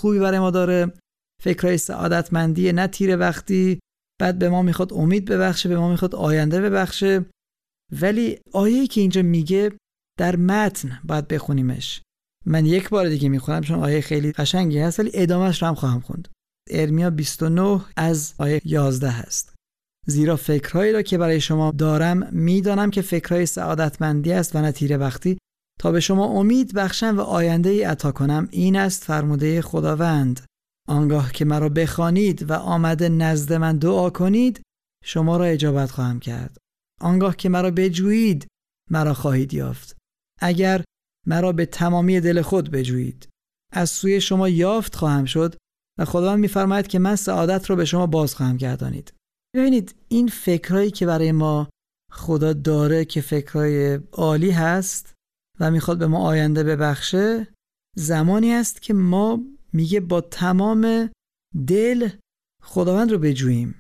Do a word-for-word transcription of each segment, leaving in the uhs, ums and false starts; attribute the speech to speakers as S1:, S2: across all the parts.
S1: خوبی برای ما داره، فکرهای سعادتمندی نه تیر وقتی. بعد به ما میخواد امید ببخشه، به ما میخواد آینده ببخشه. ولی آیه‌ای که اینجا میگه در متن باید بخونیمش. من یک بار دیگه میخونم چون آیه خیلی قشنگی هست، ولی ادامهش رو هم خواهم خوند. ارمیا بیست و نه از آیه یازده هست. زیرا فکرهایی را که برای شما دارم میدانم که فکرهای سعادتمندی است و نه تیر بختی، تا به شما امید بخشم و آینده ای عطا کنم. این است فرموده خداوند. آنگاه که مرا بخوانید و آمده نزد من دعا کنید، شما را اجابت خواهم کرد. آنگاه که مرا بجویید، مرا خواهید یافت. اگر مرا به تمامی دل خود بجویید، از سوی شما یافت خواهم شد و خداوند می‌فرماید که من سعادت را به شما باز خواهم گردانید. ببینید این فکرایی که برای ما خدا داره که فکرای عالی هست و میخواد به ما آینده ببخشه، زمانی است که ما میگه با تمام دل خداوند رو بجوییم.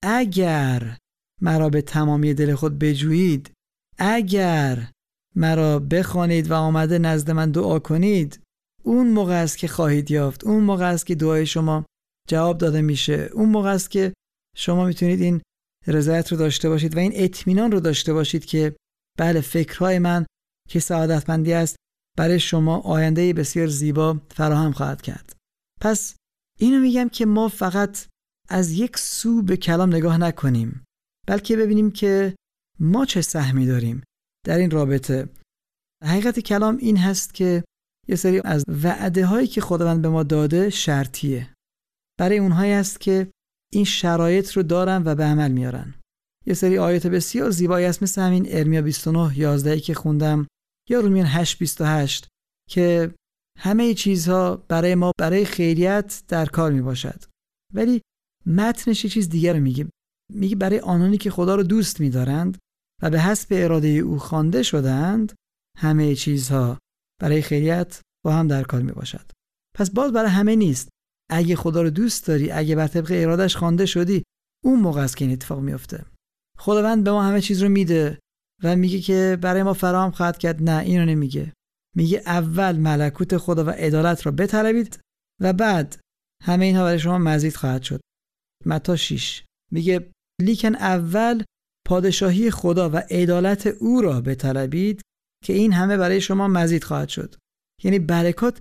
S1: اگر مرا به تمامی دل خود بجویید، اگر مرا بخوانید و آمده نزد من دعا کنید، اون موقع است که خواهید یافت. اون موقع است که دعای شما جواب داده میشه. اون موقع است که شما میتونید این رضایت رو داشته باشید و این اطمینان رو داشته باشید که بله، فکرهای من که سعادتمندی است برای شما آینده بسیار زیبا فراهم خواهد کرد. پس اینو میگم که ما فقط از یک سو به کلام نگاه نکنیم، بلکه ببینیم که ما چه سهمی داریم در این رابطه. حقیقت کلام این هست که یه سری از وعده هایی که خداوند به ما داده شرطیه. برای اونهایی است که این شرایط رو دارن و به عمل میارن. یه سری آیات بسیار زیبایی هست، مثل همین ارمیا بیست و نه یازده که خوندم، یا رومیان هشت بیست و هشت که همه چیزها برای ما برای خیریت در کار می باشد. ولی متنش یه چیز دیگر رو میگه. میگه برای آنانی که خدا رو دوست می‌دارند و به حسب اراده او خوانده شدند، همه چیزها برای خیریت با هم در کار می باشد. پس باز برای همه نیست. اگه خدا رو دوست داری، اگه بر طبق ارادش خوانده شدی، اون موقع است که این اتفاق میفته. خداوند به ما همه چیز رو میده و میگه که برای ما فراهم خواهد کرد. نه، اینو نمیگه. میگه اول ملکوت خدا و عدالت را بطلبید و بعد همه اینها برای شما مزید خواهد شد. متی شش میگه لیکن اول پادشاهی خدا و عدالت او را بطلبید که این همه برای شما مزید خواهد شد. یعنی برکات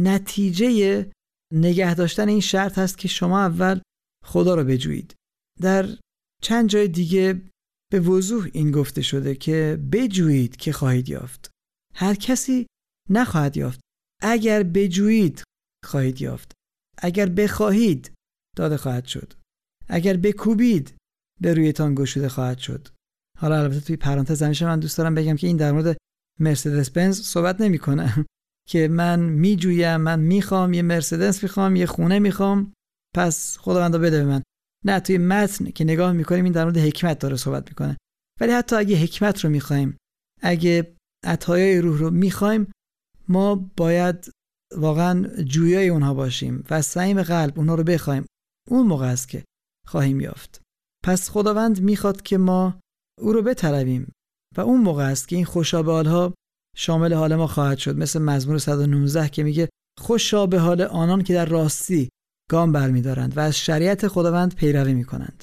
S1: نتیجه نگه داشتن این شرط هست که شما اول خدا رو بجویید. در چند جای دیگه به وضوح این گفته شده که بجویید که خواهید یافت. هر کسی نخواهد یافت. اگر بجویید خواهید یافت. اگر بخواهید داده خواهد شد. اگر بکوبید به رویتان گشوده خواهد شد. حالا البته توی پرانتز همیشه من دوست دارم بگم که این در مورد مرسدس بنز صحبت نمی‌کنه که من میجویم، من میخوام یه مرسدس میخوام، یه خونه میخوام، پس خداوند بده به من. نه، توی متن که نگاه میکنیم این در مورد حکمت داره صحبت میکنه. ولی حتی اگه حکمت رو میخوایم، اگه عطایای روح رو میخوایم، ما باید واقعا جویای اونها باشیم و صمیم قلب اونها رو بخوایم. اون موقع است که خواهیم یافت. پس خداوند میخواد که ما او رو بطلبیم و اون موقع است که این خوشا به حالها شامل حال ما خواهد شد. مثل مزمور صد و نوزده که میگه خوشا به حال آنان که در راستی گام برمی‌دارند و از شریعت خداوند پیروی میکنند.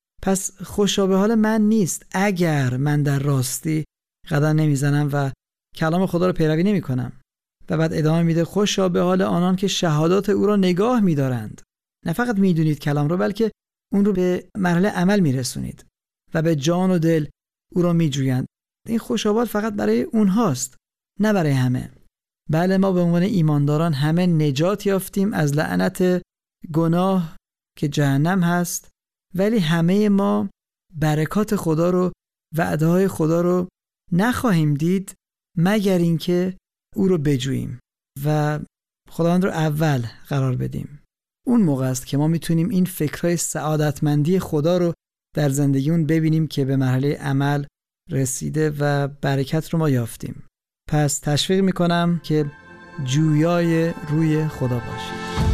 S1: پس خوشا به حال من نیست اگر من در راستی قدم نمیزنم و کلام خدا رو پیروی نمیکنم. و بعد ادامه میده خوشا به حال آنان که شهادات او را نگاه می‌دارند. نه فقط میدونید کلام رو، بلکه اون رو به مرحله عمل میرسونید و به جان و دل او را میجویند. این خوشابال فقط برای اونهاست، نه برای همه. بله، ما به عنوان ایمانداران همه نجات یافتیم از لعنت گناه که جهنم هست، ولی همه ما برکات خدا رو، وعده‌های خدا رو نخواهیم دید مگر اینکه او رو بجوییم و خداوند رو اول قرار بدیم. اون موقع است که ما میتونیم این فکرهای سعادتمندی خدا رو در زندگیمون ببینیم که به مرحله عمل رسیده و برکت رو ما یافتیم. پس تشویق میکنم که جویای روی خدا باشید.